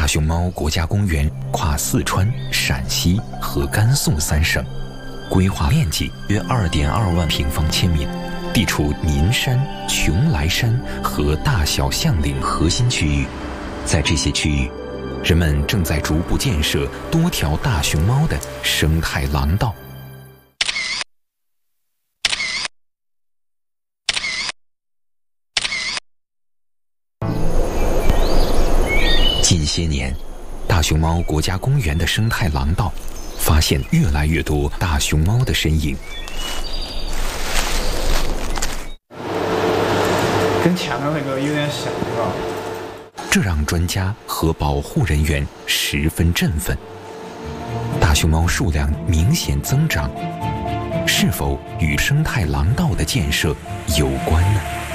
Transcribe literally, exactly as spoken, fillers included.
大熊猫国家公园跨四川、陕西和甘肃三省，规划面积约 二点二万平方千米，地处岷山、邛崃山和大小象岭核心区域。在这些区域，人们正在逐步建设多条大熊猫的生态廊道。近些年，大熊猫国家公园的生态廊道发现越来越多大熊猫的身影。 跟前面那个有点像，是吧？ 这让专家和保护人员十分振奋。大熊猫数量明显增长，是否与生态廊道的建设有关呢？